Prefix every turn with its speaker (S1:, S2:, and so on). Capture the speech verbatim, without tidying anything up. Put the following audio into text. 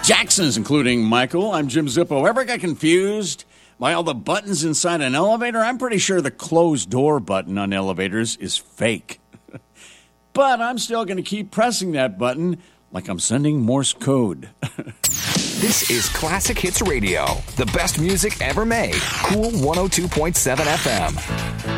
S1: Jacksons, including Michael. I'm Jim Zippo. Ever got confused by all the buttons inside an elevator? I'm pretty sure the closed door button on elevators is fake. But I'm still going to keep pressing that button like I'm sending Morse code.
S2: This is Classic Hits Radio, the best music ever made. Cool one oh two point seven F M.